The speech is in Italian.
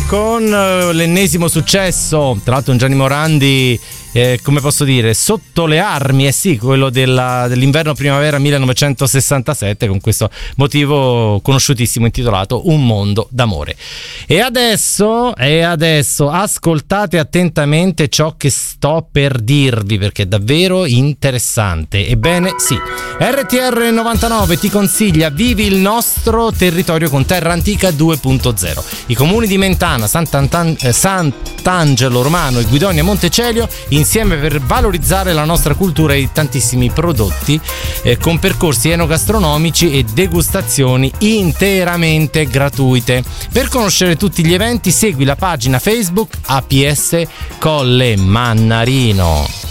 con l'ennesimo successo, tra l'altro un Gianni Morandi come posso dire, sotto le armi, sì, quello dell'inverno primavera 1967, con questo motivo conosciutissimo intitolato Un mondo d'amore. E adesso ascoltate attentamente ciò che sto per dirvi, perché è davvero interessante. Ebbene sì, RTR 99 ti consiglia Vivi il nostro territorio con Terra Antica 2.0. I comuni di Mentana, Sant'Angelo Romano e Guidonia Montecelio insieme per valorizzare la nostra cultura e tantissimi prodotti con percorsi enogastronomici e degustazioni interamente gratuite. Per conoscere tutti gli eventi segui la pagina Facebook APS Colle Mannarino.